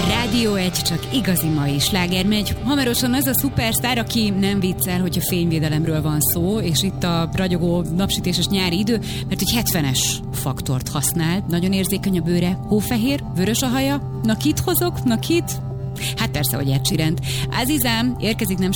Rádió 1, csak igazi mai sláger megy. Hamarosan az a szupersztár, aki nem viccel, hogyha fényvédelemről van szó, és itt a ragyogó napsütéses nyári idő, mert hogy 70-es faktort használ, nagyon érzékeny a bőre, hófehér, vörös a haja, na kit hozok, na kit? Hát persze, hogy Ed Sheeran. Azizám érkezik nem